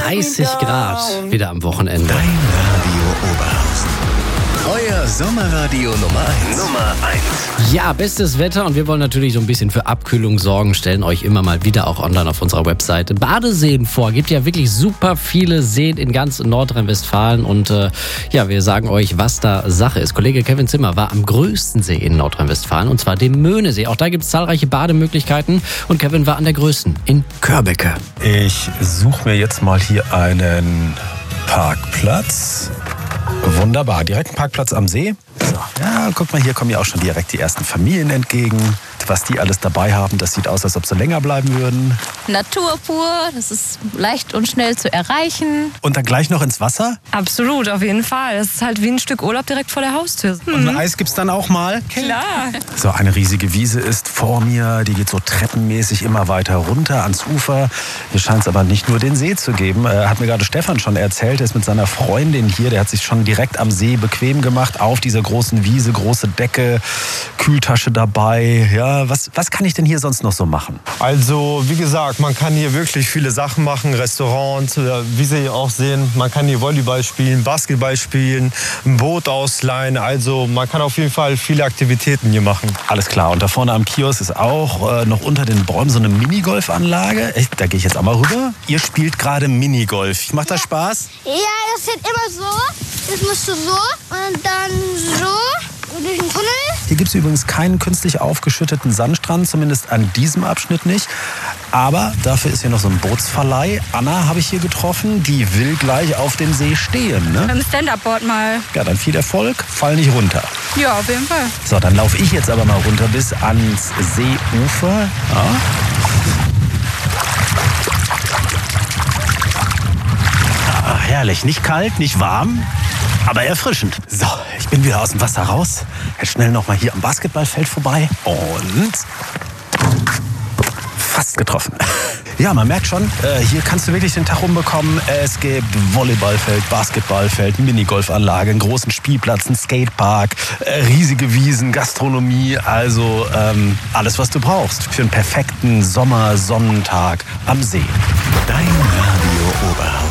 30 Grad wieder am Wochenende. Dein Radio Oberhausen. Euer Sommerradio Nummer 1. Ja, bestes Wetter und wir wollen natürlich so ein bisschen für Abkühlung sorgen, stellen euch immer mal wieder auch online auf unserer Webseite Badeseen vor. Gibt ja wirklich super viele Seen in ganz Nordrhein-Westfalen und wir sagen euch, was da Sache ist. Kollege Kevin Zimmer war am größten See in Nordrhein-Westfalen und zwar dem Möhnesee. Auch da gibt es zahlreiche Bademöglichkeiten und Kevin war an der größten in Körbecke. Ich suche mir jetzt mal hier einen Parkplatz. Wunderbar, direkt ein Parkplatz am See. So, ja, guck mal, hier kommen ja auch schon direkt die ersten Familien entgegen. Was die alles dabei haben, das sieht aus, als ob sie länger bleiben würden. Natur pur, das ist leicht und schnell zu erreichen. Und dann gleich noch ins Wasser? Absolut, auf jeden Fall. Das ist halt wie ein Stück Urlaub direkt vor der Haustür. Und ein Eis gibt's dann auch mal? Klar. So, eine riesige Wiese ist vor mir. Die geht so treppenmäßig immer weiter runter ans Ufer. Hier scheint es aber nicht nur den See zu geben. Hat mir gerade Stefan schon erzählt. Er ist mit seiner Freundin hier. Der hat sich schon direkt am See bequem gemacht. Auf dieser großen Wiese, große Decke, Kühltasche dabei. Ja, was kann ich denn hier sonst noch so machen? Also, wie gesagt, man kann hier wirklich viele Sachen machen. Restaurants, wie Sie hier auch sehen. Man kann hier Volleyball spielen, Basketball spielen, ein Boot ausleihen. Also, man kann auf jeden Fall viele Aktivitäten hier machen. Alles klar. Und da vorne am Kiosk ist auch noch unter den Bäumen so eine Minigolfanlage. Da gehe ich jetzt auch mal rüber. Ihr spielt gerade Minigolf. Macht das Spaß? Ja, das geht immer so. Das musst du so und dann so. Durch den Tunnel. Hier gibt es übrigens keinen künstlich aufgeschütteten Sandstrand, zumindest an diesem Abschnitt nicht. Aber dafür ist hier noch so ein Bootsverleih. Anna habe ich hier getroffen, die will gleich auf dem See stehen. Ne? Beim Stand-Up-Board mal. Ja, dann viel Erfolg, fall nicht runter. Ja, auf jeden Fall. So, dann laufe ich jetzt aber mal runter bis ans Seeufer. Ja. Ah, herrlich, nicht kalt, nicht warm. Aber erfrischend. So, ich bin wieder aus dem Wasser raus. Jetzt schnell noch mal hier am Basketballfeld vorbei. Und fast getroffen. Ja, man merkt schon, hier kannst du wirklich den Tag rumbekommen. Es gibt Volleyballfeld, Basketballfeld, Minigolfanlage, einen großen Spielplatz, einen Skatepark, riesige Wiesen, Gastronomie. Also alles, was du brauchst für einen perfekten Sommersonnentag am See. Dein Radio Oberhausen.